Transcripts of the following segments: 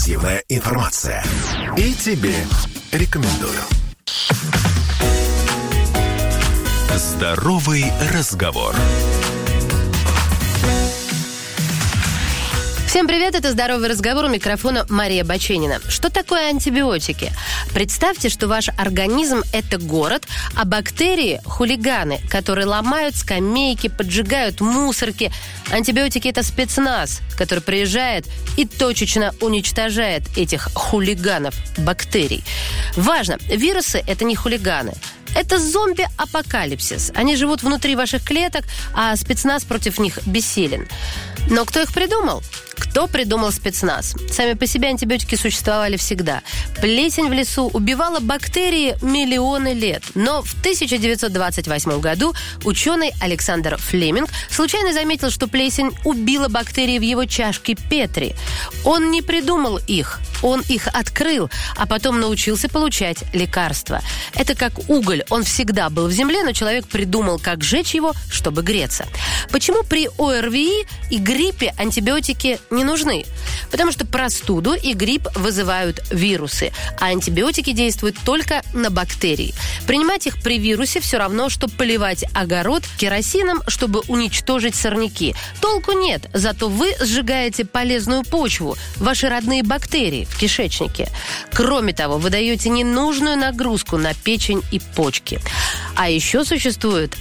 Оперативная информация. И тебе рекомендую. Здоровый разговор. Всем привет, это «Здоровый разговор», у микрофона Мария Баченина. Что такое антибиотики? Представьте, что ваш организм – это город, а бактерии – хулиганы, которые ломают скамейки, поджигают мусорки. Антибиотики – это спецназ, который приезжает и точечно уничтожает этих хулиганов бактерий. Важно, вирусы – это не хулиганы. Это зомби-апокалипсис. Они живут внутри ваших клеток, а спецназ против них бессилен. Но кто их придумал? Кто придумал спецназ? Сами по себе антибиотики существовали всегда. Плесень в лесу убивала бактерии миллионы лет. Но в 1928 году ученый Александр Флеминг случайно заметил, что плесень убила бактерии в его чашке Петри. Он не придумал их, он их открыл, а потом научился получать лекарства. Это как уголь, он всегда был в земле, но человек придумал, как сжечь его, чтобы греться. Почему при ОРВИ и гриппе антибиотики не нужны? Потому что простуду и грипп вызывают вирусы, а антибиотики действуют только на бактерии. Принимать их при вирусе все равно, что поливать огород керосином, чтобы уничтожить сорняки. Толку нет, зато вы сжигаете полезную почву, ваши родные бактерии в кишечнике. Кроме того, вы даете ненужную нагрузку на печень и почки. А еще существует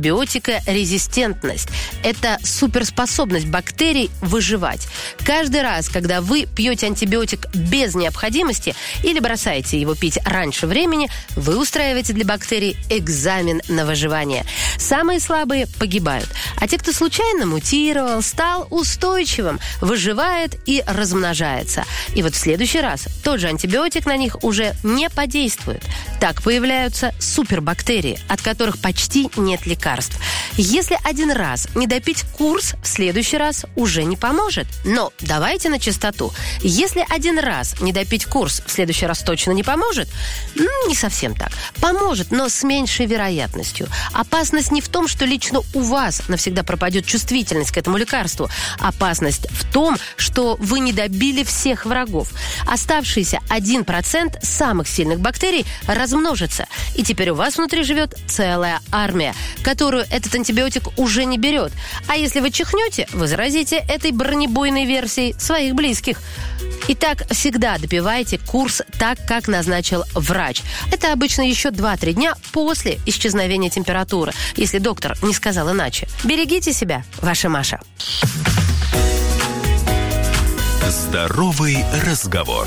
антибиотикорезистентность. Это суперспособность бактерий выживать. Каждый раз, когда вы пьете антибиотик без необходимости или бросаете его пить раньше времени, вы устраиваете для бактерий экзамен на выживание. Самые слабые погибают, а те, кто случайно мутировал, стал устойчивым, выживает и размножается. И вот в следующий раз тот же антибиотик на них уже не подействует. Так появляются супербактерии, от которых почти нет лекарств. Если один раз не допить курс, в следующий раз уже не поможет. Но давайте на чистоту. Если один раз не допить курс, в следующий раз точно не поможет? Не совсем так. Поможет, но с меньшей вероятностью. Опасность не в том, что лично у вас навсегда пропадет чувствительность к этому лекарству. Опасность в том, что вы не добили всех врагов. Оставшийся 1% самых сильных бактерий размножится. И теперь у вас внутри живет целая армия, которую этот антибиотик уже не берет. А если вы чихнете, вы заразите этой бронебойной версией своих близких. Итак, всегда допивайте курс так, как назначил врач. Это обычно еще 2-3 дня после исчезновения температуры, если доктор не сказал иначе. Берегите себя, ваша Маша. Здоровый разговор.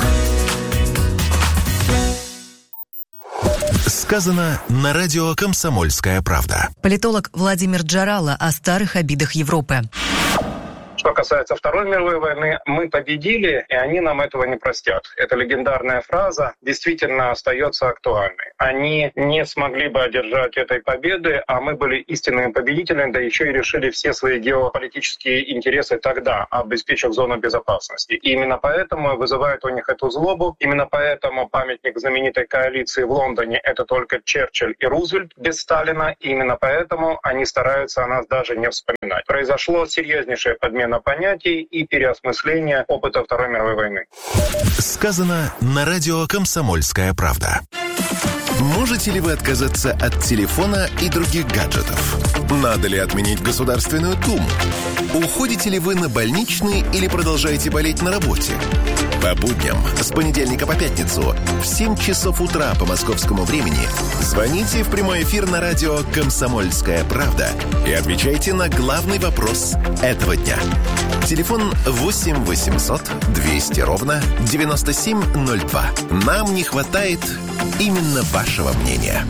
Сказано на радио «Комсомольская правда». Политолог Владимир Джарало о старых обидах Европы. Что касается Второй мировой войны, мы победили, и они нам этого не простят. Эта легендарная фраза действительно остается актуальной. Они не смогли бы одержать этой победы, а мы были истинными победителями, да еще и решили все свои геополитические интересы тогда, обеспечив зону безопасности. И именно поэтому вызывает у них эту злобу, именно поэтому памятник знаменитой коалиции в Лондоне — это только Черчилль и Рузвельт без Сталина, и именно поэтому они стараются о нас даже не вспоминать. Произошло серьезнейшая подмена понятий и переосмысление опыта Второй мировой войны. Сказано на радио «Комсомольская правда». Можете ли вы отказаться от телефона и других гаджетов? Надо ли отменить Государственную Думу? Уходите ли вы на больничный или продолжаете болеть на работе? По будням с понедельника по пятницу в 7 часов утра по московскому времени звоните в прямой эфир на радио «Комсомольская правда» и отвечайте на главный вопрос этого дня. Телефон 8 800 200 ровно 9702. Нам не хватает именно вашего мнения.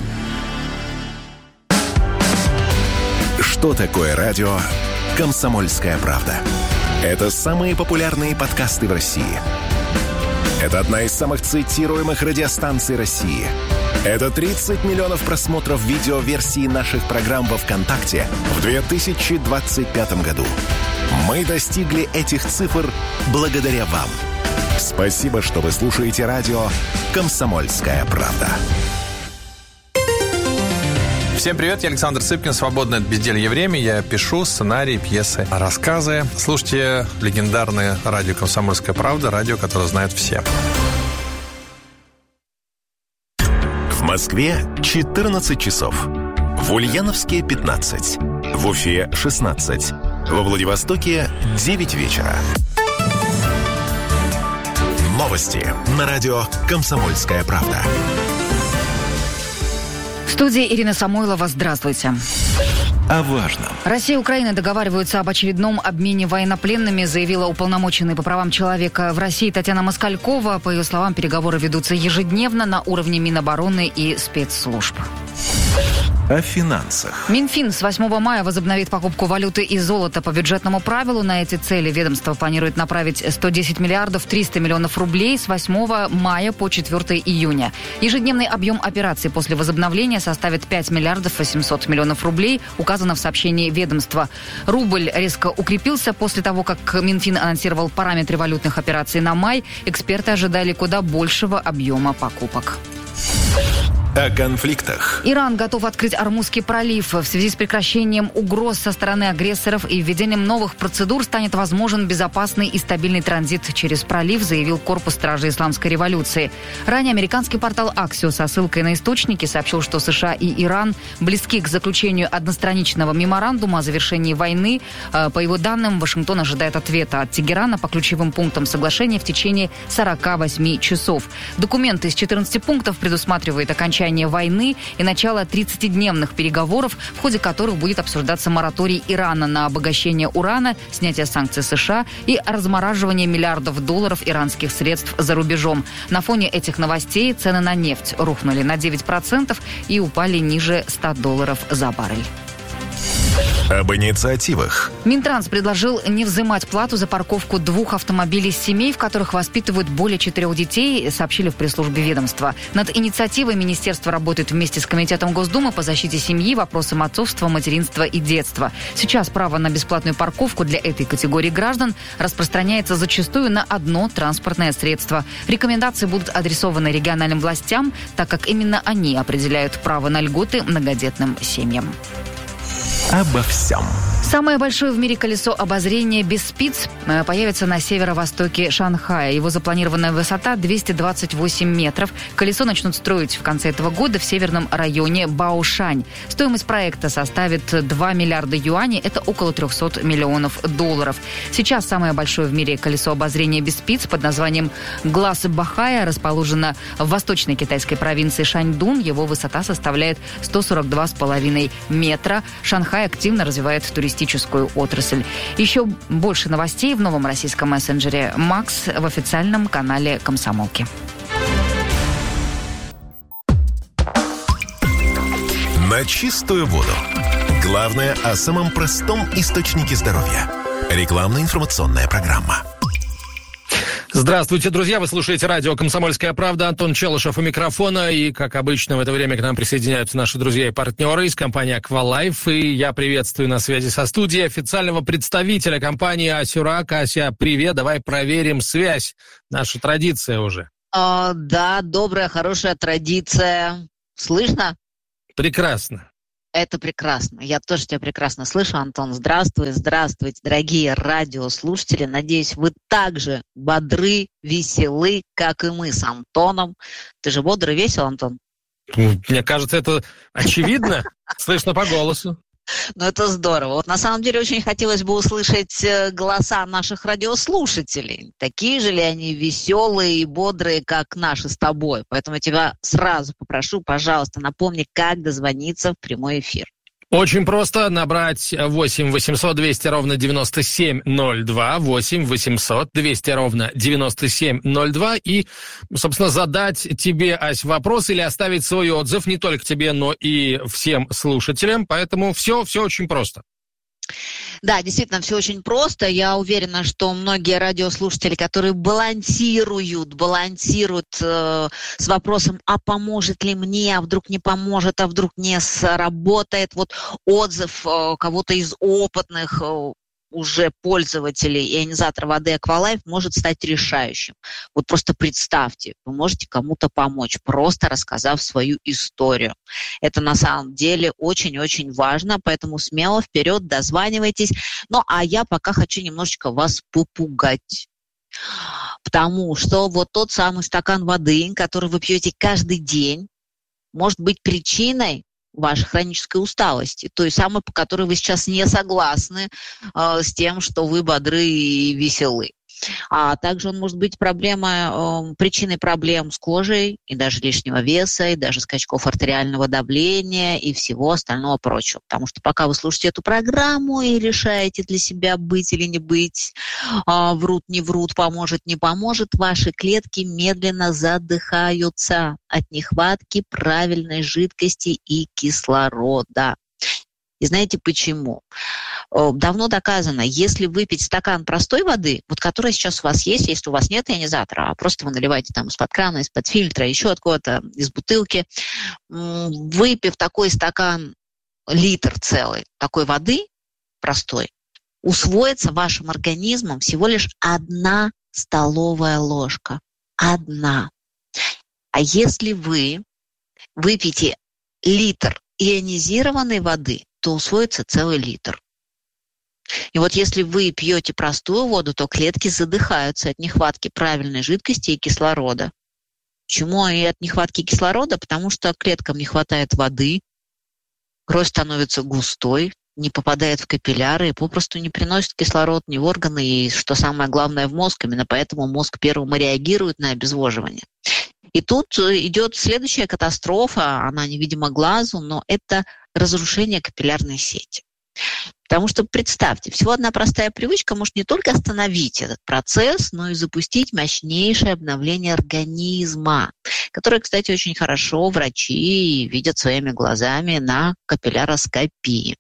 Что такое радио «Комсомольская правда»? Это самые популярные подкасты в России. Это одна из самых цитируемых радиостанций России. Это 30 миллионов просмотров видеоверсии наших программ во ВКонтакте в 2025 году. Мы достигли этих цифр благодаря вам. Спасибо, что вы слушаете радио «Комсомольская правда». Всем привет, я Александр Цыпкин, свободное от безделья время. Я пишу сценарии, пьесы, рассказы. Слушайте легендарное радио «Комсомольская правда», радио, которое знают все. В Москве 14 часов. В Ульяновске 15. В Уфе 16. Во Владивостоке 9 вечера. Новости на радио «Комсомольская правда». В студии Ирина Самойлова. Здравствуйте. О важном. Россия и Украина договариваются об очередном обмене военнопленными, заявила уполномоченный по правам человека в России Татьяна Москалькова. По ее словам, переговоры ведутся ежедневно на уровне Минобороны и спецслужб. О финансах. Минфин с 8 мая возобновит покупку валюты и золота по бюджетному правилу. На эти цели ведомство планирует направить 110 миллиардов 300 миллионов рублей с 8 мая по 4 июня. Ежедневный объем операций после возобновления составит 5 миллиардов 800 миллионов рублей, указано в сообщении ведомства. Рубль резко укрепился после того, как Минфин анонсировал параметры валютных операций на май. Эксперты ожидали куда большего объема покупок. О конфликтах. Иран готов открыть Ормузский пролив. В связи с прекращением угроз со стороны агрессоров и введением новых процедур станет возможен безопасный и стабильный транзит через пролив, заявил Корпус стражи Исламской революции. Ранее американский портал Axios со ссылкой на источники сообщил, что США и Иран близки к заключению одностраничного меморандума о завершении войны. По его данным, Вашингтон ожидает ответа от Тегерана по ключевым пунктам соглашения в течение 48 часов. Документ из 14 пунктов предусматривает окончание войны и начало 30-дневных переговоров, в ходе которых будет обсуждаться мораторий Ирана на обогащение урана, снятие санкций США и размораживание миллиардов долларов иранских средств за рубежом. На фоне этих новостей цены на нефть рухнули на 9% и упали ниже $100 за баррель. Об инициативах. Минтранс предложил не взимать плату за парковку 2 автомобилей семей, в которых воспитывают более 4 детей, сообщили в пресс-службе ведомства. Над инициативой министерство работает вместе с Комитетом Госдумы по защите семьи, вопросам отцовства, материнства и детства. Сейчас право на бесплатную парковку для этой категории граждан распространяется зачастую на одно транспортное средство. Рекомендации будут адресованы региональным властям, так как именно они определяют право на льготы многодетным семьям. Обо всем. Самое большое в мире колесо обозрения без спиц появится на северо-востоке Шанхая. Его запланированная высота 228 метров. Колесо начнут строить в конце этого года в северном районе Баошань. Стоимость проекта составит 2 миллиарда юаней. Это около $300 миллионов. Сейчас самое большое в мире колесо обозрения без спиц под названием Глаз Бахая расположено в восточной китайской провинции Шаньдун. Его высота составляет 142,5 метра. Шанхай активно развивает туристическую отрасль. Еще больше новостей в новом российском мессенджере «Макс» в официальном канале «Комсомолки». На чистую воду. Главное о самом простом источнике здоровья. Рекламно-информационная программа. Здравствуйте, друзья! Вы слушаете радио «Комсомольская правда». Антон Челышев у микрофона. И, как обычно, в это время к нам присоединяются наши друзья и партнеры из компании «Аквалайф». И я приветствую на связи со студией официального представителя компании «Асюрак». Ася, привет! Давай проверим связь. Наша традиция уже. Да, добрая, хорошая традиция. Слышно? Прекрасно. Это прекрасно. Я тоже тебя прекрасно слышу, Антон. Здравствуйте, дорогие радиослушатели. Надеюсь, вы так же бодры, веселы, как и мы с Антоном. Ты же бодр и весел, Антон? Мне кажется, это очевидно. Слышно по голосу. Ну, это здорово. Вот на самом деле очень хотелось бы услышать голоса наших радиослушателей. Такие же ли они веселые и бодрые, как наши с тобой? Поэтому я тебя сразу попрошу, пожалуйста, напомни, как дозвониться в прямой эфир. Очень просто набрать 8 800 200 ровно 9702, 8 800 200 ровно 9702 и, собственно, задать тебе, Ась, вопрос или оставить свой отзыв не только тебе, но и всем слушателям. Поэтому все очень просто. Да, действительно, все очень просто. Я уверена, что многие радиослушатели, которые балансируют с вопросом, а поможет ли мне, а вдруг не поможет, а вдруг не сработает. Вот отзыв кого-то из опытных уже пользователей ионизатора воды Aqualife может стать решающим. Вот просто представьте, вы можете кому-то помочь, просто рассказав свою историю. Это на самом деле очень-очень важно, поэтому смело вперед, дозванивайтесь. Ну, а я пока хочу немножечко вас попугать. Потому что вот тот самый стакан воды, который вы пьете каждый день, может быть причиной вашей хронической усталости, той самой, по которой вы сейчас не согласны с тем, что вы бодры и веселы. А также он может быть причиной проблем с кожей, и даже лишнего веса, и даже скачков артериального давления, и всего остального прочего. Потому что пока вы слушаете эту программу и решаете для себя быть или не быть, врут, не врут, поможет, не поможет, ваши клетки медленно задыхаются от нехватки правильной жидкости и кислорода. И знаете почему? Давно доказано, если выпить стакан простой воды, вот которая сейчас у вас есть, если у вас нет ионизатора, а просто вы наливаете там из-под крана, из-под фильтра, еще от кого-то, из бутылки, выпив такой стакан, литр целый такой воды простой, усвоится вашим организмом всего лишь 1 столовая ложка. 1. А если вы выпьете литр ионизированной воды, то усвоится целый литр. И вот если вы пьете простую воду, то клетки задыхаются от нехватки правильной жидкости и кислорода. Почему и от нехватки кислорода? Потому что клеткам не хватает воды, кровь становится густой, не попадает в капилляры и попросту не приносит кислород ни в органы, и, что самое главное, в мозг. Именно поэтому мозг первым и реагирует на обезвоживание. И тут идет следующая катастрофа, она невидима глазу, но это разрушение капиллярной сети. Потому что, представьте, всего одна простая привычка может не только остановить этот процесс, но и запустить мощнейшее обновление организма, которое, кстати, очень хорошо врачи видят своими глазами на капилляроскопии.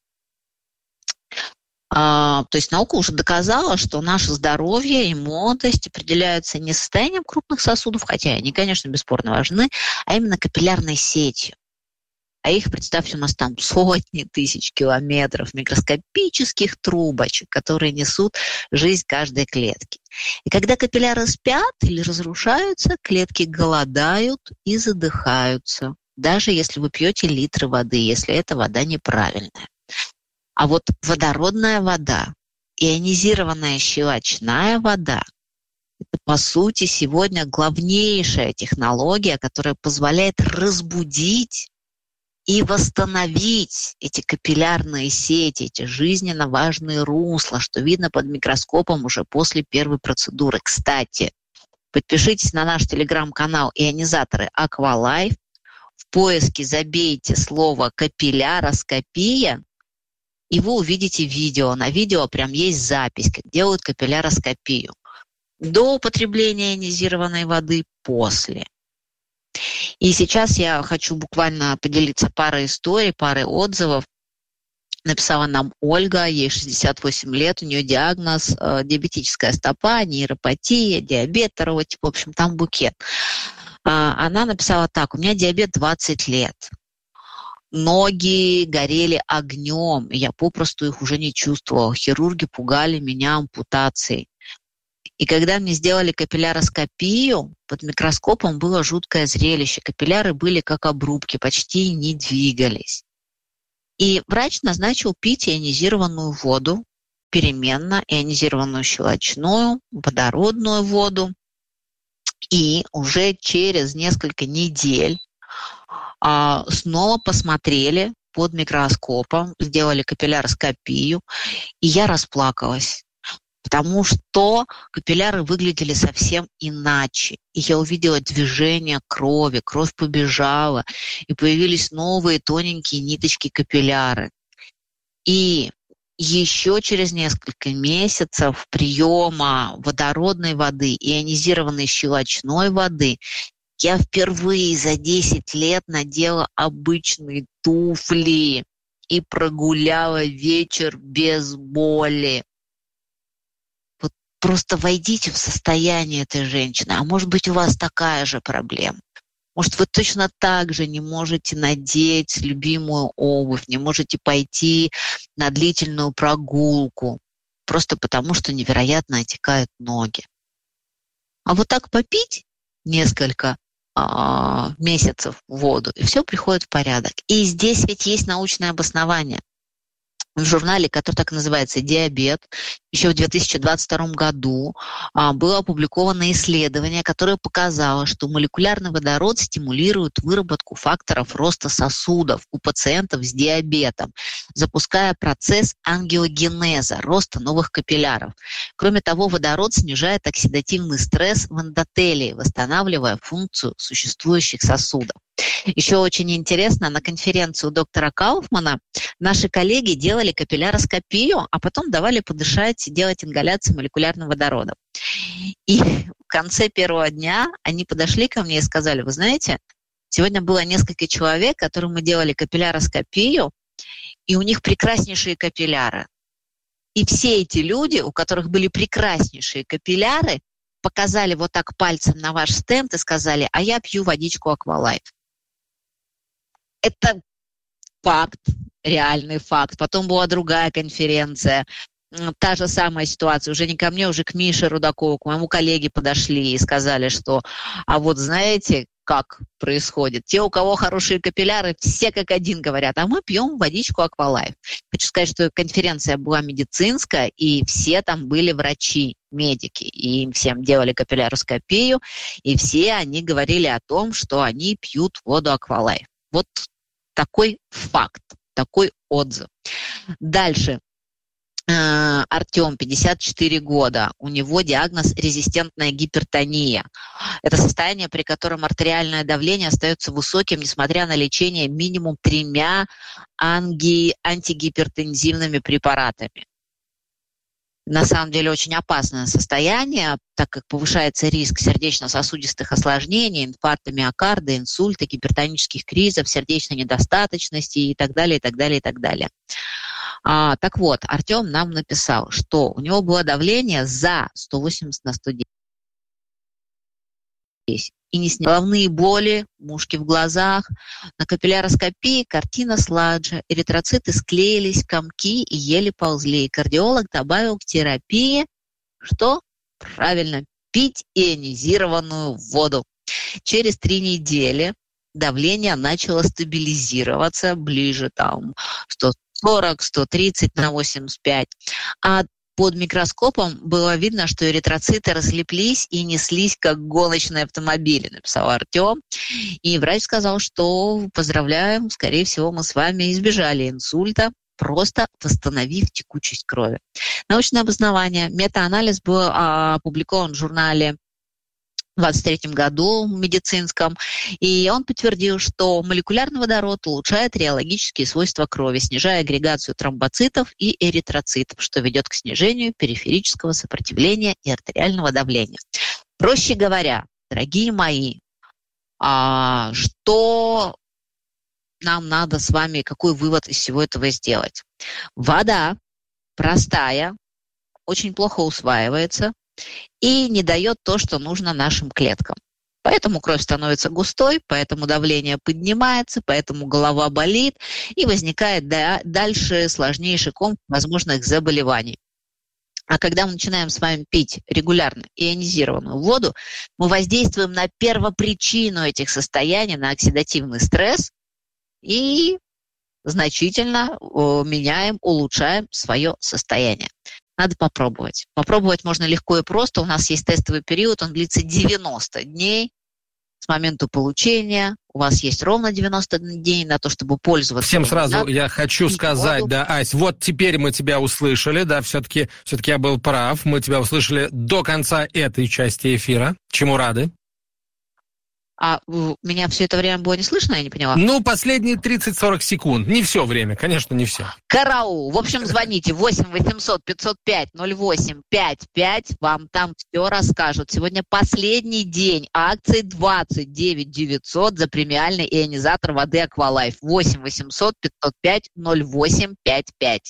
То есть наука уже доказала, что наше здоровье и молодость определяются не состоянием крупных сосудов, хотя они, конечно, бесспорно важны, а именно капиллярной сетью. А их, представьте, у нас там сотни тысяч километров микроскопических трубочек, которые несут жизнь каждой клетки. И когда капилляры спят или разрушаются, клетки голодают и задыхаются, даже если вы пьете литры воды, если эта вода неправильная. А вот водородная вода, ионизированная щелочная вода – это, по сути, сегодня главнейшая технология, которая позволяет разбудить и восстановить эти капиллярные сети, эти жизненно важные русла, что видно под микроскопом уже после первой процедуры. Кстати, подпишитесь на наш телеграм-канал «Ионизаторы Aqualife», в поиске забейте слово «капилляроскопия», и вы увидите видео. На видео прям есть запись, как делают капилляроскопию. До употребления ионизированной воды, после. И сейчас я хочу буквально поделиться парой историй, парой отзывов. Написала нам Ольга, ей 68 лет, у нее диагноз диабетическая стопа, нейропатия, диабет второго типа, в общем, там букет. Она написала так: у меня диабет 20 лет. Ноги горели огнем, и я попросту их уже не чувствовала. Хирурги пугали меня ампутацией. И когда мне сделали капилляроскопию, под микроскопом было жуткое зрелище. Капилляры были как обрубки, почти не двигались. И врач назначил пить ионизированную воду, переменно ионизированную щелочную, водородную воду. И уже через несколько недель снова посмотрели под микроскопом, сделали капилляроскопию, и я расплакалась, потому что капилляры выглядели совсем иначе. И я увидела движение крови, кровь побежала, и появились новые тоненькие ниточки капилляры. И еще через несколько месяцев приема водородной воды, ионизированной щелочной воды, я впервые за 10 лет надела обычные туфли и прогуляла вечер без боли. Вот просто войдите в состояние этой женщины. А может быть, у вас такая же проблема? Может, вы точно так же не можете надеть любимую обувь, не можете пойти на длительную прогулку. просто потому, что невероятно отекают ноги. А вот так попить несколько месяцев воду, и все приходит в порядок. И здесь ведь есть научное обоснование. В журнале, который так и называется «Диабет», еще в 2022 году было опубликовано исследование, которое показало, что молекулярный водород стимулирует выработку факторов роста сосудов у пациентов с диабетом, запуская процесс ангиогенеза, роста новых капилляров. Кроме того, водород снижает оксидативный стресс в эндотелии, восстанавливая функцию существующих сосудов. Еще очень интересно, на конференции у доктора Кауфмана наши коллеги делали капилляроскопию, а потом давали подышать, делать ингаляцию молекулярным водородом. И в конце первого дня они подошли ко мне и сказали: вы знаете, сегодня было несколько человек, которым мы делали капилляроскопию, и у них прекраснейшие капилляры. И все эти люди, у которых были прекраснейшие капилляры, показали вот так пальцем на ваш стенд и сказали: а я пью водичку Аквалайф. Это факт, реальный факт. Потом была другая конференция, та же самая ситуация. Уже не ко мне, уже к Мише Рудакову, к моему коллеге подошли и сказали, что а вот знаете, как происходит? Те, у кого хорошие капилляры, все как один говорят, а мы пьем водичку Аквалайф. Хочу сказать, что конференция была медицинская, и все там были врачи, медики, и им всем делали капилляроскопию, и все они говорили о том, что они пьют воду Аквалайф. Вот такой факт, такой отзыв. Дальше. Артем, 54 года. У него диагноз резистентная гипертония. Это состояние, при котором артериальное давление остается высоким, несмотря на лечение минимум 3 антигипертензивными препаратами. На самом деле очень опасное состояние, так как повышается риск сердечно-сосудистых осложнений, инфаркта миокарда, инсульта, гипертонических кризов, сердечной недостаточности и так далее, и так далее, и так далее. Так вот, Артем нам написал, что у него было давление за 180 на 110. И не снял головные боли, мушки в глазах. На капилляроскопии картина сладжа. Эритроциты склеились, комки и еле ползли. И кардиолог добавил к терапии, что? Правильно, пить ионизированную воду. Через 3 недели давление начало стабилизироваться ближе там 140, 130 на 85. А под микроскопом было видно, что эритроциты разлеплись и неслись, как гоночные автомобили, написал Артем. И врач сказал, что поздравляем, скорее всего, мы с вами избежали инсульта, просто восстановив текучесть крови. Научное обоснование. Метаанализ был опубликован в журнале в 2023 году медицинском, и он подтвердил, что молекулярный водород улучшает реологические свойства крови, снижая агрегацию тромбоцитов и эритроцитов, что ведет к снижению периферического сопротивления и артериального давления. Проще говоря, дорогие мои, что нам надо с вами, какой вывод из всего этого сделать? Вода простая, очень плохо усваивается, и не дает то, что нужно нашим клеткам. Поэтому кровь становится густой, поэтому давление поднимается, поэтому голова болит, и возникает дальше сложнейший комплекс возможных заболеваний. А когда мы начинаем с вами пить регулярно ионизированную воду, мы воздействуем на первопричину этих состояний, на оксидативный стресс, и значительно меняем, улучшаем свое состояние. Надо попробовать. Попробовать можно легко и просто. У нас есть тестовый период, он длится 90 дней с момента получения. У вас есть ровно 90 дней на то, чтобы пользоваться. Всем сразу я хочу сказать, воду. Да, Ась, вот теперь мы тебя услышали, да, все-таки я был прав, мы тебя услышали до конца этой части эфира, чему рады. А меня все это время было не слышно, я не поняла? Ну, последние 30-40 секунд. Не все время, конечно, не все. Караул. В общем, звоните 8 800 505 08 55. Вам там все расскажут. Сегодня последний день акции 29 900 за премиальный ионизатор воды Аквалайф. 8 800 505 08 55.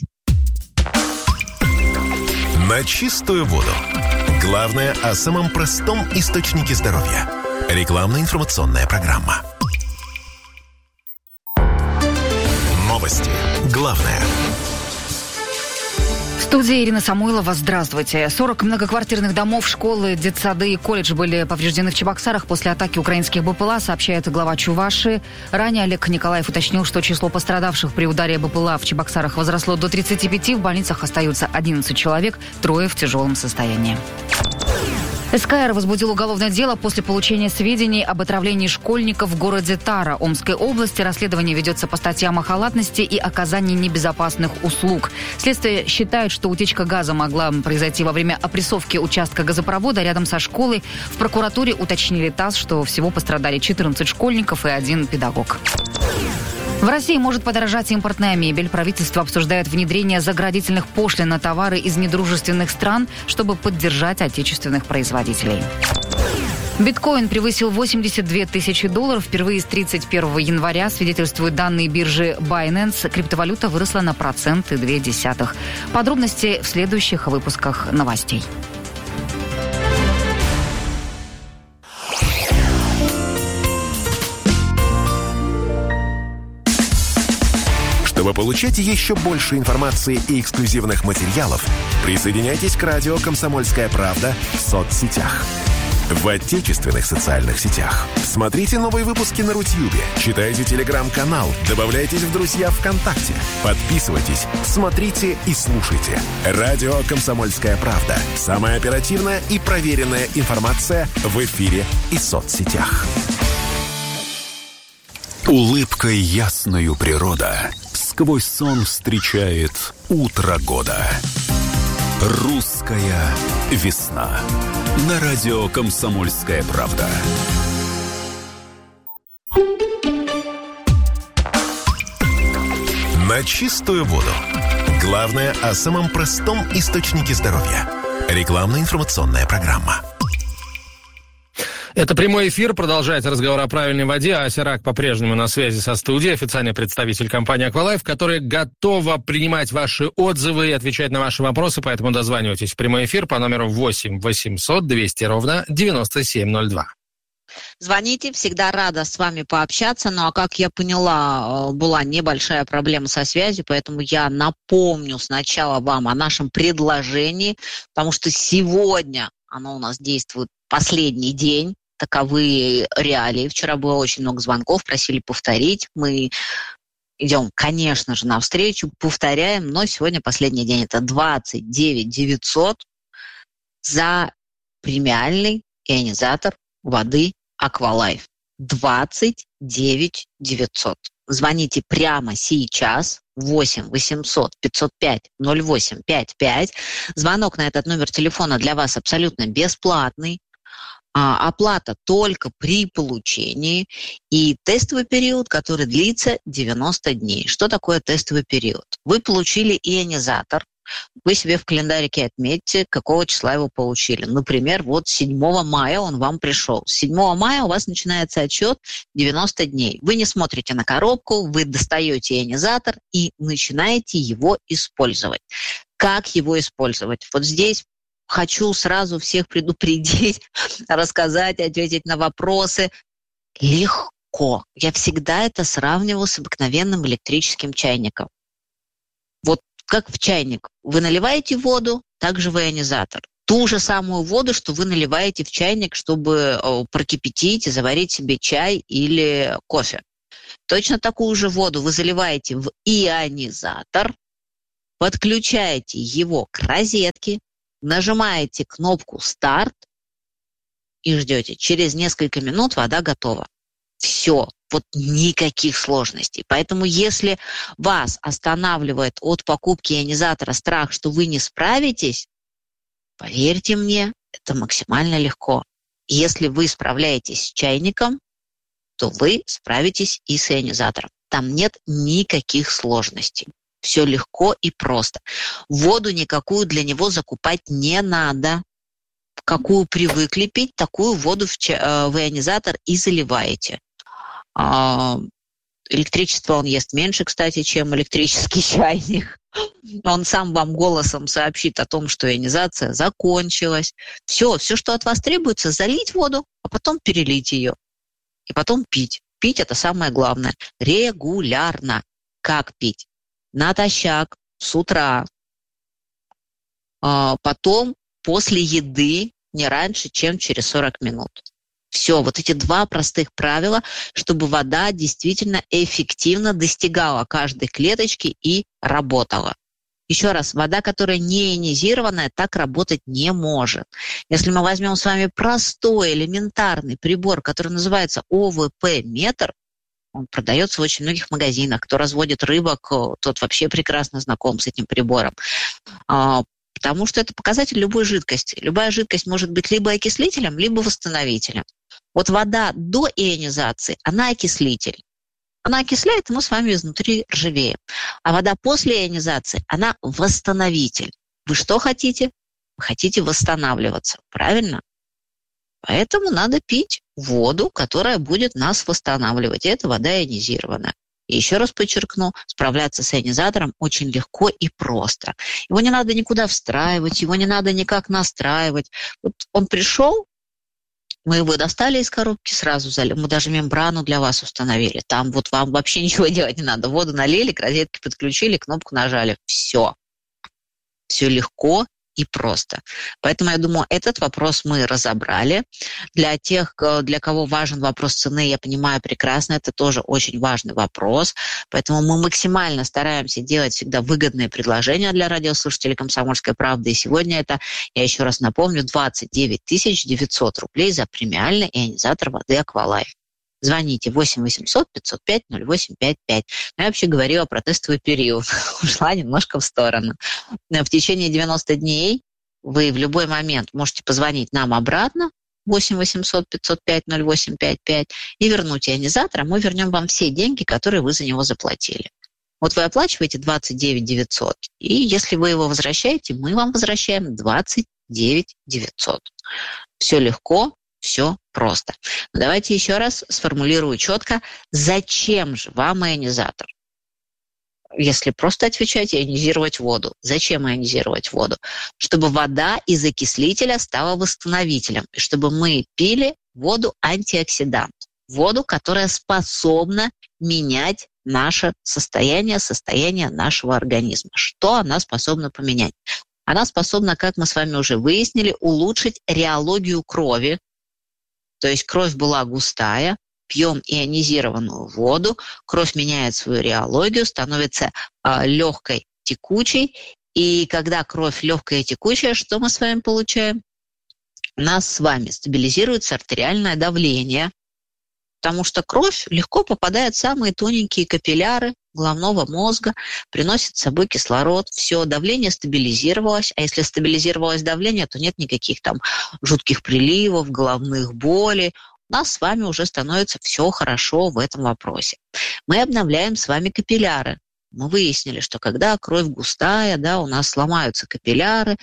На чистую воду. Главное о самом простом источнике здоровья. Рекламно-информационная программа. Новости. Главное. студии Ирина Самойлова. Здравствуйте. 40 многоквартирных домов, школы, детсады и колледж были повреждены в Чебоксарах после атаки украинских БПЛА, сообщает глава Чувашии. Ранее Олег Николаев уточнил, что число пострадавших при ударе БПЛА в Чебоксарах возросло до 35. В больницах остаются 11 человек, 3 в тяжелом состоянии. СКР возбудил уголовное дело после получения сведений об отравлении школьников в городе Тара Омской области. Расследование ведется по статьям о халатности и оказании небезопасных услуг. Следствие считает, что утечка газа могла произойти во время опрессовки участка газопровода рядом со школой. В прокуратуре уточнили ТАСС, что всего пострадали 14 школьников и 1 педагог. В России может подорожать импортная мебель. Правительство обсуждает внедрение заградительных пошлин на товары из недружественных стран, чтобы поддержать отечественных производителей. Биткоин превысил $82 тысячи. Впервые с 31 января, свидетельствуют данные биржи Binance. Криптовалюта выросла на 1,2%. Подробности в следующих выпусках новостей. Чтобы получать еще больше информации и эксклюзивных материалов, присоединяйтесь к радио «Комсомольская правда» в соцсетях. В отечественных социальных сетях. Смотрите новые выпуски на Рутьюбе, читайте телеграм-канал, добавляйтесь в друзья ВКонтакте, подписывайтесь, смотрите и слушайте. Радио «Комсомольская правда». Самая оперативная и проверенная информация в эфире и соцсетях. Улыбкой ясною природа сквозь сон встречает утро года. Русская весна. На радио «Комсомольская правда». На чистую воду. Главное о самом простом источнике здоровья. Рекламно-информационная программа. Это прямой эфир. Продолжается разговор о правильной воде. Ася Рак по-прежнему на связи со студией. Официальный представитель компании «Аквалайф», которая готова принимать ваши отзывы и отвечать на ваши вопросы. Поэтому дозванивайтесь в прямой эфир по номеру 8 800 200 ровно 9702. Звоните, всегда рада с вами пообщаться. Ну а как я поняла, была небольшая проблема со связью, поэтому я напомню сначала вам о нашем предложении, потому что сегодня оно у нас действует последний день. Таковы реалии. Вчера было очень много звонков, просили повторить. Мы идем, конечно же, навстречу, повторяем, но сегодня последний день. Это 29 900 за премиальный ионизатор воды «Аквалайф». 29 900. Звоните прямо сейчас. 8 800 505 08 55. Звонок на этот номер телефона для вас абсолютно бесплатный. Оплата только при получении и тестовый период, который длится 90 дней. Что такое тестовый период? Вы получили ионизатор, вы себе в календарике отметьте, какого числа его получили. Например, вот 7 мая он вам пришел. С 7 мая у вас начинается отсчет 90 дней. Вы не смотрите на коробку, вы достаете ионизатор и начинаете его использовать. Как его использовать? Вот здесь хочу сразу всех предупредить, рассказать, ответить на вопросы. Легко. Я всегда это сравнивала с обыкновенным электрическим чайником. Вот как в чайник вы наливаете воду, так же в ионизатор. Ту же самую воду, что вы наливаете в чайник, чтобы прокипятить и заварить себе чай или кофе. Точно такую же воду вы заливаете в ионизатор, подключаете его к розетке, нажимаете кнопку «Старт» и ждете. Через несколько минут вода готова. Все. Вот никаких сложностей. Поэтому если вас останавливает от покупки ионизатора страх, что вы не справитесь, поверьте мне, это максимально легко. Если вы справляетесь с чайником, то вы справитесь и с ионизатором. Там нет никаких сложностей. Все легко и просто. Воду никакую для него закупать не надо. Какую привыкли пить, такую воду в ионизатор и заливаете. Электричество он ест меньше, кстати, чем электрический чайник. Он сам вам голосом сообщит о том, что ионизация закончилась. Все, что от вас требуется, залить воду, а потом перелить ее. И потом пить. Пить – это самое главное. Регулярно. Как пить? Натощак, с утра, потом после еды не раньше, чем через 40 минут. Все, вот эти два простых правила, чтобы вода действительно эффективно достигала каждой клеточки и работала. Еще раз, вода, которая не ионизированная, так работать не может. Если мы возьмем с вами простой, элементарный прибор, который называется ОВП-метр, он продается в очень многих магазинах. Кто разводит рыбок, тот вообще прекрасно знаком с этим прибором. Потому что это показатель любой жидкости. Любая жидкость может быть либо окислителем, либо восстановителем. Вот вода до ионизации, она окислитель. Она окисляет, и мы с вами изнутри ржавеем. А вода после ионизации, она восстановитель. Вы что хотите? Вы хотите восстанавливаться, правильно? Поэтому надо пить воду, которая будет нас восстанавливать. И это вода ионизированная. И еще раз подчеркну, справляться с ионизатором очень легко и просто. Его не надо никуда встраивать, его не надо никак настраивать. Вот он пришел, мы его достали из коробки, сразу залили. Мы даже мембрану для вас установили. Там вот вам вообще ничего делать не надо. Воду налили, к розетке подключили, кнопку нажали. Все. Все легко и просто. Поэтому, я думаю, этот вопрос мы разобрали. Для тех, для кого важен вопрос цены, я понимаю прекрасно, это тоже очень важный вопрос. Поэтому мы максимально стараемся делать всегда выгодные предложения для радиослушателей «Комсомольской правды». И сегодня это, я еще раз напомню, 29 900 рублей за премиальный ионизатор воды «Аквалайф». Звоните 8 800 505 0855. Я вообще говорила про тестовый период. Ушла немножко в сторону. В течение 90 дней вы в любой момент можете позвонить нам обратно 8 800 505 0855 и вернуть ионизатор, а мы вернем вам все деньги, которые вы за него заплатили. Вот вы оплачиваете 29 900, и если вы его возвращаете, мы вам возвращаем 29 900. Все легко. Все просто. Но давайте еще раз сформулирую четко, зачем же вам ионизатор? Если просто отвечать, ионизировать воду. Зачем ионизировать воду? Чтобы вода из окислителя стала восстановителем, и чтобы мы пили воду-антиоксидант. Воду, которая способна менять наше состояние нашего организма. Что она способна поменять? Она способна, как мы с вами уже выяснили, улучшить реологию крови. То есть кровь была густая, пьем ионизированную воду, кровь меняет свою реологию, становится легкой, текучей. И когда кровь легкая и текучая, что мы с вами получаем? У нас с вами стабилизируется артериальное давление, потому что кровь легко попадает в самые тоненькие капилляры головного мозга, приносит с собой кислород, все, давление стабилизировалось, а если стабилизировалось давление, то нет никаких там жутких приливов, головных болей, у нас с вами уже становится все хорошо в этом вопросе. Мы обновляем с вами капилляры. Мы выяснили, что когда кровь густая, да, у нас сломаются капилляры,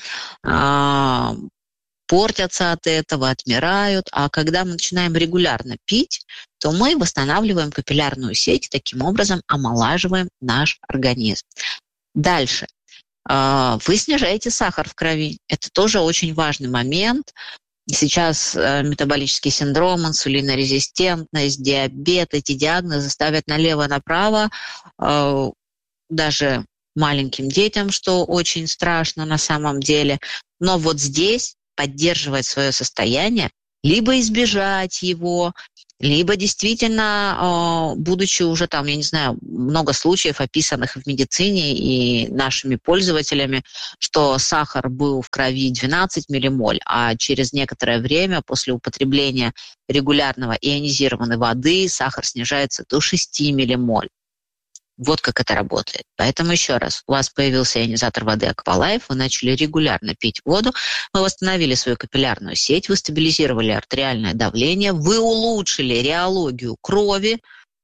портятся от этого, отмирают, а когда мы начинаем регулярно пить, то мы восстанавливаем капиллярную сеть, таким образом омолаживаем наш организм. Дальше. Вы снижаете сахар в крови. Это тоже очень важный момент. Сейчас метаболический синдром, инсулинорезистентность, диабет, эти диагнозы ставят налево-направо, даже маленьким детям, что очень страшно на самом деле. Но вот здесь поддерживать свое состояние, либо избежать его, либо действительно, будучи уже там, я не знаю, много случаев, описанных в медицине и нашими пользователями, что сахар был в крови 12 миллимоль, а через некоторое время после употребления регулярного ионизированной воды сахар снижается до 6 миллимоль. Вот как это работает. Поэтому еще раз, у вас появился ионизатор воды Аквалайф, вы начали регулярно пить воду, вы восстановили свою капиллярную сеть, вы стабилизировали артериальное давление, вы улучшили реологию крови,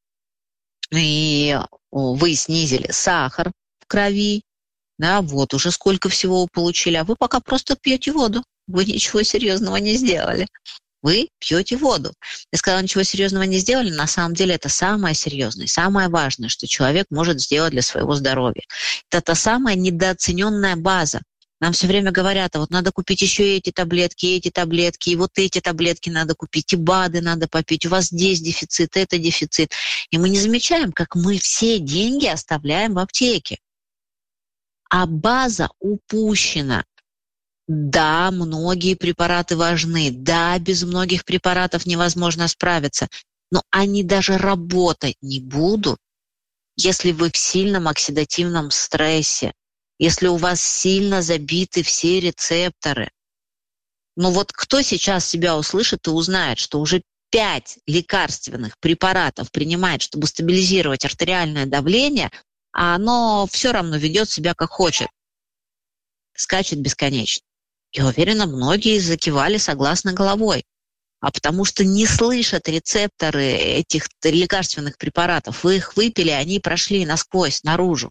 и вы снизили сахар в крови, да, вот уже сколько всего вы получили, а вы пока просто пьете воду, вы ничего серьезного не сделали. Вы пьете воду. Я сказала, ничего серьезного не сделали. На самом деле это самое серьезное, самое важное, что человек может сделать для своего здоровья. Это та самая недооцененная база. Нам все время говорят, а вот надо купить еще эти таблетки, и вот эти таблетки надо купить, и БАДы надо попить, у вас здесь дефицит, это дефицит. И мы не замечаем, как мы все деньги оставляем в аптеке. А база упущена. Да, многие препараты важны. Да, без многих препаратов невозможно справиться. Но они даже работать не будут, если вы в сильном оксидативном стрессе, если у вас сильно забиты все рецепторы. Но вот кто сейчас себя услышит и узнает, что уже 5 лекарственных препаратов принимает, чтобы стабилизировать артериальное давление, а оно все равно ведет себя как хочет, скачет бесконечно. Я уверена, многие закивали согласно головой. А потому что не слышат рецепторы этих лекарственных препаратов. Вы их выпили, они прошли насквозь, наружу.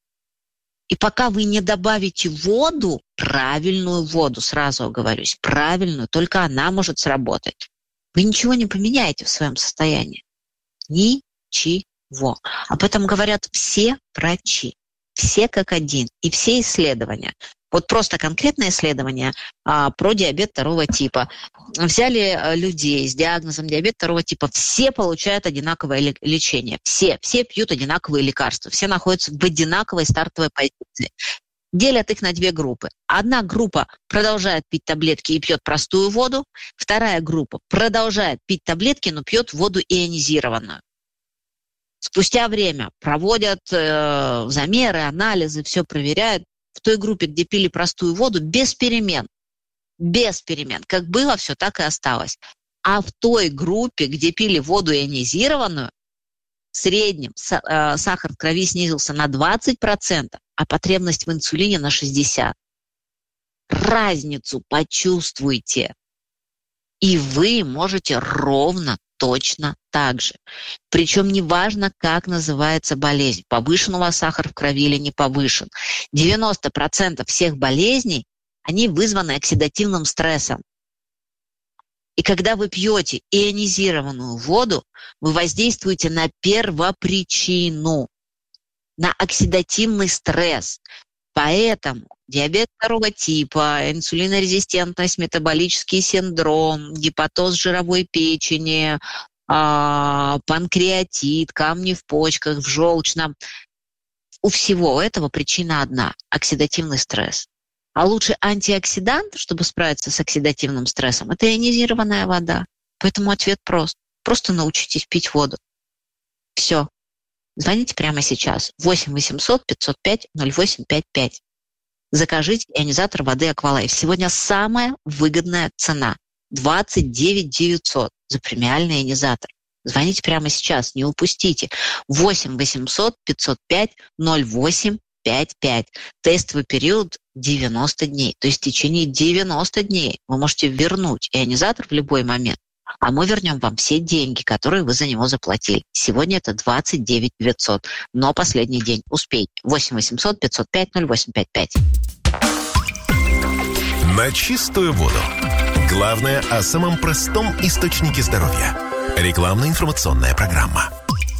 И пока вы не добавите воду, правильную воду, сразу оговорюсь, правильную, только она может сработать, вы ничего не поменяете в своем состоянии. Ничего. Об этом говорят все врачи. Все как один. И все исследования. Вот просто конкретное исследование про диабет 2 типа. Взяли людей с диагнозом диабет 2 типа. Все получают одинаковое лечение. Все пьют одинаковые лекарства. Все находятся в одинаковой стартовой позиции. Делят их на 2 группы. Одна группа продолжает пить таблетки и пьет простую воду. Вторая группа продолжает пить таблетки, но пьет воду ионизированную. Спустя время проводят замеры, анализы, все проверяют. В той группе, где пили простую воду, без перемен. Как было, все так и осталось. А в той группе, где пили воду ионизированную, в среднем сахар в крови снизился на 20%, а потребность в инсулине на 60%. Разницу почувствуйте. И вы можете ровно точно так же. Причем неважно, как называется болезнь, повышен у вас сахар в крови или не повышен. 90% всех болезней, они вызваны оксидативным стрессом. И когда вы пьете ионизированную воду, вы воздействуете на первопричину, на оксидативный стресс. Поэтому диабет 2 типа, инсулинорезистентность, метаболический синдром, гепатоз жировой печени, панкреатит, камни в почках, в желчном. У всего этого причина одна – оксидативный стресс. А лучший антиоксидант, чтобы справиться с оксидативным стрессом, это ионизированная вода. Поэтому ответ прост. Просто научитесь пить воду. Все. Звоните прямо сейчас. 8 800 505 0855. Закажите ионизатор воды Аквалайф. Сегодня самая выгодная цена. 29 900 за премиальный ионизатор. Звоните прямо сейчас, не упустите. 8 800 505 0855. Тестовый период 90 дней. То есть в течение 90 дней вы можете вернуть ионизатор в любой момент. А мы вернем вам все деньги, которые вы за него заплатили. Сегодня это 29 900. Но последний день. Успейте. 8 800 505 0855. На чистую воду. Главное о самом простом источнике здоровья. Рекламно-информационная программа.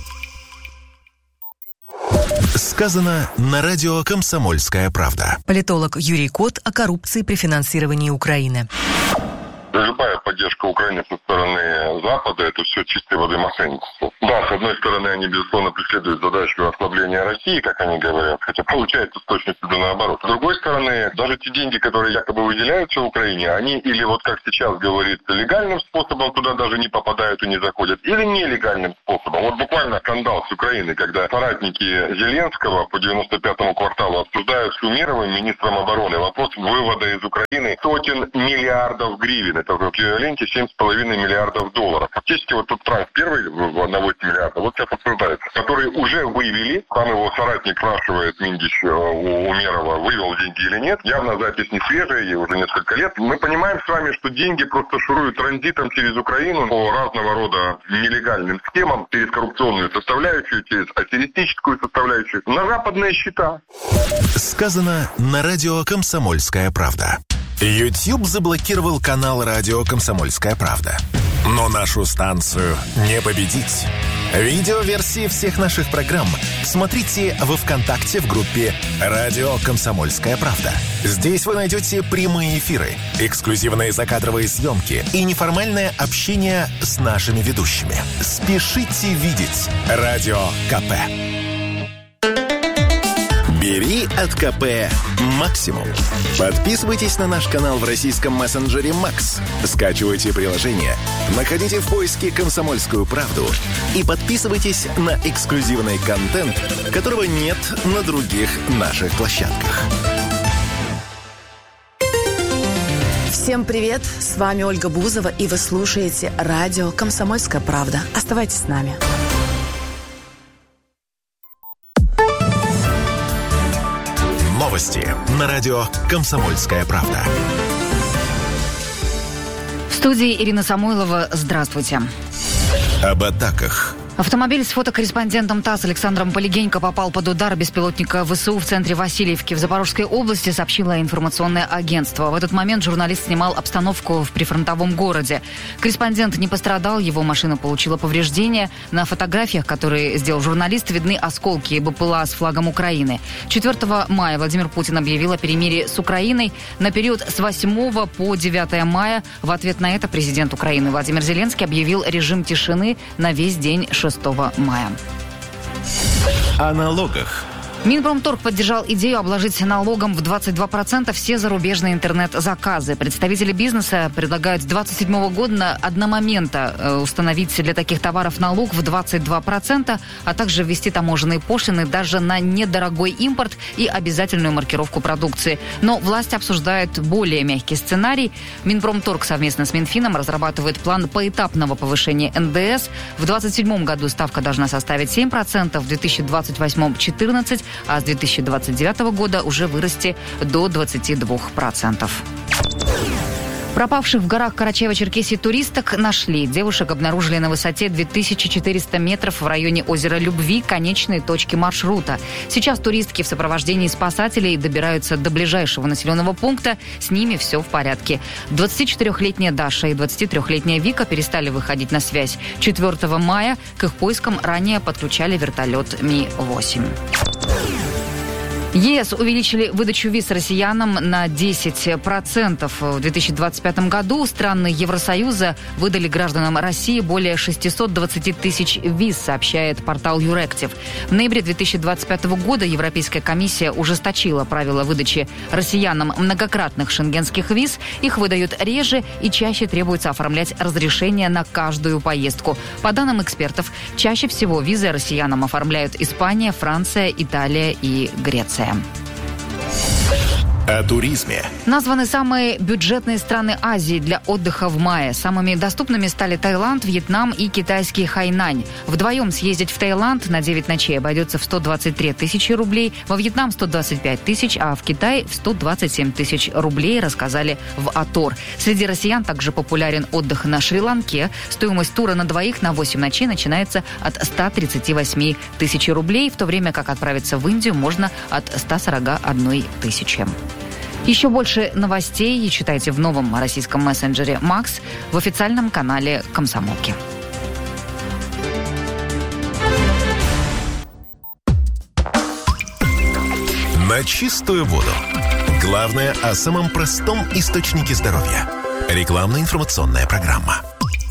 Сказано на радио «Комсомольская правда». Политолог Юрий Кот о коррупции при финансировании Украины. Любая поддержка Украины со стороны Запада – это все чистой воды мошенничество. Да, с одной стороны, они, безусловно, преследуют задачу ослабления России, как они говорят, хотя получается с точностью до наоборот. С другой стороны, даже те деньги, которые якобы выделяются Украине, они или вот как сейчас говорится, легальным способом туда даже не попадают и не заходят, или нелегальным способом. Вот буквально скандал с Украиной, когда соратники Зеленского по 95-му кварталу обсуждают с Умеровым, министром обороны, вопрос вывода из Украины сотен миллиардов гривен. Это в эквиваленте 7,5 миллиардов долларов. Фактически вот тут транш первый на 8 миллиардов, вот сейчас обсуждается, который уже вывели, там его соратник спрашивает, Миндич у Умерова, вывел деньги или нет. Явно запись не свежая, ей уже несколько лет. Мы понимаем с вами, что деньги просто шуруют транзитом через Украину по разного рода нелегальным схемам, через коррупционную составляющую, через аферистическую составляющую, на западные счета. Сказано на радио «Комсомольская правда». YouTube заблокировал канал радио «Комсомольская правда». Но нашу станцию не победить. Видеоверсии всех наших программ смотрите во ВКонтакте в группе «Радио Комсомольская правда». Здесь вы найдете прямые эфиры, эксклюзивные закадровые съемки и неформальное общение с нашими ведущими. Спешите видеть Радио КП. Бери от КП максимум. Подписывайтесь на наш канал в российском мессенджере Макс. Скачивайте приложение, находите в поиске «Комсомольскую правду» и подписывайтесь на эксклюзивный контент, которого нет на других наших площадках. Всем привет! С вами Ольга Бузова, и вы слушаете радио «Комсомольская правда». Оставайтесь с нами. Новости на радио «Комсомольская правда». В студии Ирина Самойлова. Здравствуйте. Об атаках. Автомобиль с фотокорреспондентом ТАСС Александром Полегенько попал под удар беспилотника ВСУ в центре Васильевки в Запорожской области, сообщило информационное агентство. В этот момент журналист снимал обстановку в прифронтовом городе. Корреспондент не пострадал, его машина получила повреждения. На фотографиях, которые сделал журналист, видны осколки БПЛА с флагом Украины. 4 мая Владимир Путин объявил о перемирии с Украиной на период с 8 по 9 мая. В ответ на это президент Украины Владимир Зеленский объявил режим тишины на весь день 6 мая. О налогах. Минпромторг поддержал идею обложить налогом в 22% все зарубежные интернет-заказы. Представители бизнеса предлагают с 2027 года одномоментно установить для таких товаров налог в 22%, а также ввести таможенные пошлины даже на недорогой импорт и обязательную маркировку продукции. Но власти обсуждают более мягкий сценарий. Минпромторг совместно с Минфином разрабатывает план поэтапного повышения НДС. В 2027 году ставка должна составить 7%, в 2028 – 14%, а с 2029 года уже вырасти до 22%. Пропавших в горах Карачаево-Черкесии туристок нашли. Девушек обнаружили на высоте 2400 метров в районе озера Любви, конечной точки маршрута. Сейчас туристки в сопровождении спасателей добираются до ближайшего населенного пункта. С ними все в порядке. 24-летняя Даша и 23-летняя Вика перестали выходить на связь. 4 мая к их поискам ранее подключали вертолет Ми-8. ЕС увеличили выдачу виз россиянам на 10%. В 2025 году страны Евросоюза выдали гражданам России более 620 тысяч виз, сообщает портал Юректив. В ноябре 2025 года Европейская комиссия ужесточила правила выдачи россиянам многократных шенгенских виз. Их выдают реже и чаще требуется оформлять разрешение на каждую поездку. По данным экспертов, чаще всего визы россиянам оформляют Испания, Франция, Италия и Греция. О туризме. Названы самые бюджетные страны Азии для отдыха в мае. Самыми доступными стали Таиланд, Вьетнам и китайский Хайнань. Вдвоем съездить в Таиланд на 9 ночей обойдется в 123 тысячи рублей, во Вьетнам 125 тысяч, а в Китай в 127 тысяч рублей, рассказали в Атор. Среди россиян также популярен отдых на Шри-Ланке. Стоимость тура на двоих на 8 ночей начинается от 138 тысяч рублей, в то время как отправиться в Индию можно от 141 тысячи. Еще больше новостей читайте в новом российском мессенджере «Макс» в официальном канале «Комсомолки». На чистую воду. Главное о самом простом источнике здоровья. Рекламно-информационная программа.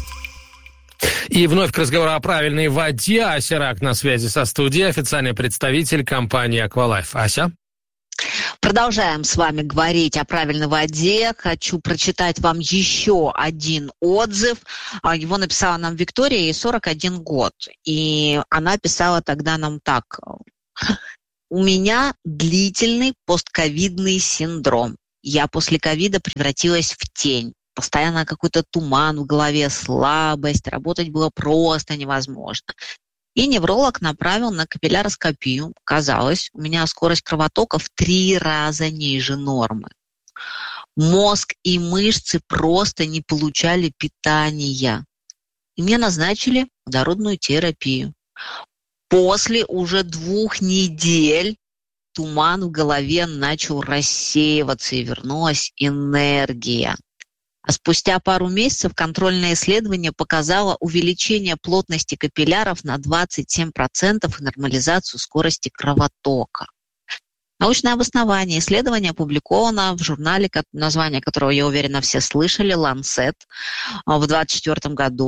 И вновь к разговору о правильной воде. Ася Рак на связи со студией, официальный представитель компании «Аквалайф». Ася? Продолжаем с вами говорить о правильной воде. Хочу прочитать вам еще один отзыв. Его написала нам Виктория, ей 41 год. И она писала тогда нам так. У меня длительный постковидный синдром. Я после ковида превратилась в тень. Постоянно какой-то туман в голове, слабость. Работать было просто невозможно. И невролог направил на капилляроскопию. Казалось, у меня скорость кровотока в 3 раза ниже нормы. Мозг и мышцы просто не получали питания. И мне назначили водородную терапию. После уже 2 недель туман в голове начал рассеиваться, и вернулась энергия. А спустя пару месяцев контрольное исследование показало увеличение плотности капилляров на 27% и нормализацию скорости кровотока. Научное обоснование исследования опубликовано в журнале, название которого, я уверена, все слышали, «Lancet» в 2024 году.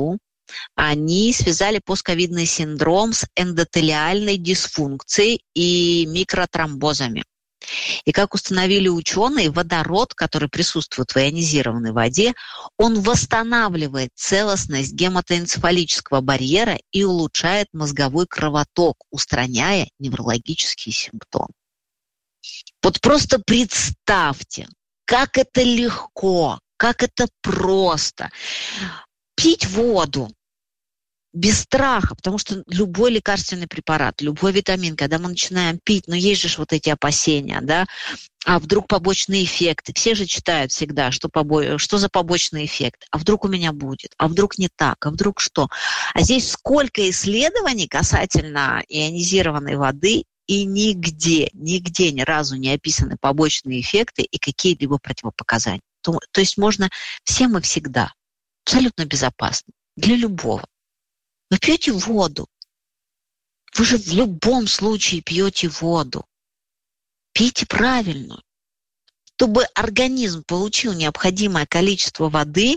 они связали постковидный синдром с эндотелиальной дисфункцией и микротромбозами. И как установили ученые, водород, который присутствует в ионизированной воде, он восстанавливает целостность гематоэнцефалического барьера и улучшает мозговой кровоток, устраняя неврологические симптомы. Вот просто представьте, как это легко, как это просто. Пить воду без страха, потому что любой лекарственный препарат, любой витамин, когда мы начинаем пить, но есть же вот эти опасения, да, а вдруг побочные эффекты. Все же читают всегда, что за побочный эффект, а вдруг у меня будет, а вдруг не так, а вдруг что. А здесь сколько исследований касательно ионизированной воды, и нигде ни разу не описаны побочные эффекты и какие-либо противопоказания. То есть можно всем и всегда, абсолютно безопасно, для любого. Вы пьете воду. Вы же в любом случае пьете воду. Пейте правильно. Чтобы организм получил необходимое количество воды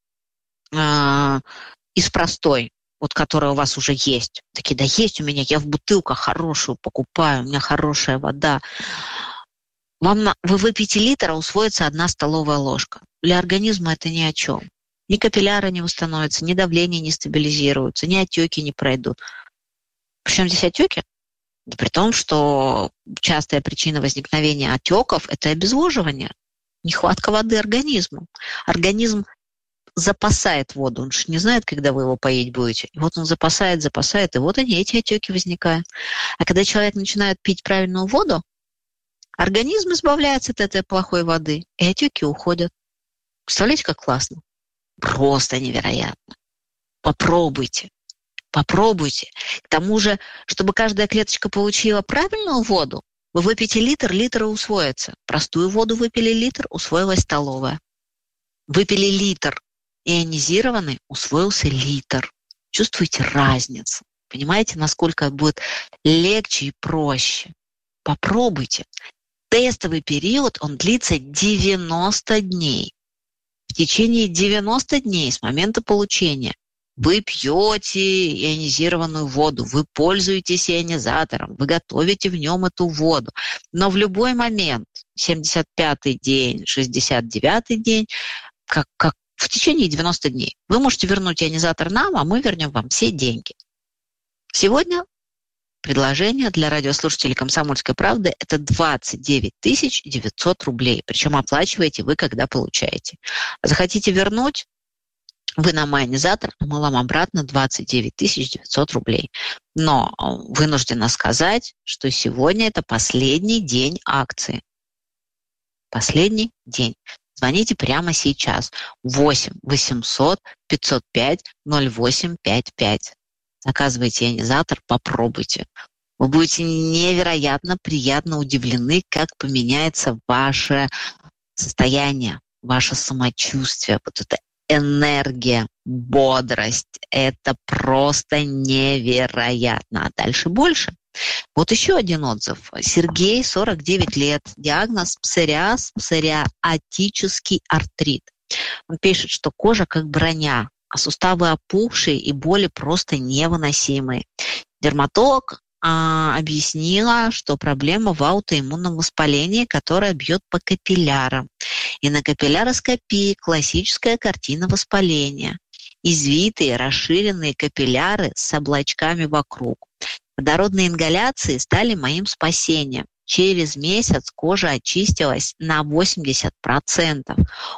из простой, вот которая у вас уже есть. Такие, да есть у меня, я в бутылках хорошую покупаю, у меня хорошая вода. Вы выпьете литр, а усвоится 1 столовая ложка. Для организма это ни о чем. Ни капилляры не восстановятся, ни давление не стабилизируется, ни отеки не пройдут. Причем здесь отеки? Да при том, что частая причина возникновения отеков – это обезвоживание, нехватка воды организму. Организм запасает воду, он же не знает, когда вы его поить будете. И вот он запасает, и вот эти отеки возникают. А когда человек начинает пить правильную воду, организм избавляется от этой плохой воды, и отеки уходят. Представляете, как классно? Просто невероятно. Попробуйте. К тому же, чтобы каждая клеточка получила правильную воду, вы выпьете литр и усвоится. Простую воду выпили литр, усвоилась столовая. Выпили литр ионизированный, усвоился литр. Чувствуете разницу? Понимаете, насколько будет легче и проще? Попробуйте. Тестовый период, он длится 90 дней. В течение 90 дней с момента получения вы пьете ионизированную воду, вы пользуетесь ионизатором, вы готовите в нем эту воду. Но в любой момент, 75-й день, 69-й день, как в течение 90 дней, вы можете вернуть ионизатор нам, а мы вернем вам все деньги. Сегодня предложение для радиослушателей «Комсомольской правды» – это 29 900 рублей. Причем оплачиваете вы, когда получаете. Захотите вернуть, вы нам ионизатор, а мы вам обратно 29 900 рублей. Но вынуждена сказать, что сегодня это последний день акции. Последний день. Звоните прямо сейчас. 8 800 505 0855. Заказывайте ионизатор, попробуйте. Вы будете невероятно приятно удивлены, как поменяется ваше состояние, ваше самочувствие, вот эта энергия, бодрость. Это просто невероятно. А дальше больше. Вот еще один отзыв. Сергей, 49 лет, диагноз псориаз, псориатический артрит. Он пишет, что кожа как броня, а суставы опухшие и боли просто невыносимые. Дерматолог объяснила, что проблема в аутоиммунном воспалении, которое бьет по капиллярам. И на капилляроскопии классическая картина воспаления. Извитые, расширенные капилляры с облачками вокруг. Водородные ингаляции стали моим спасением. Через месяц кожа очистилась на 80%.